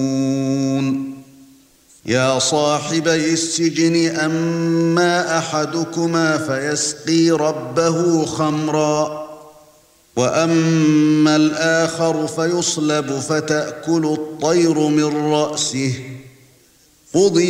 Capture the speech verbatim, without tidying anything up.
يا صاحبي السجن أما أحدكما فيسقي ربه خمرا وأما الآخر فيصلب فتأكل الطير من رأسه قضي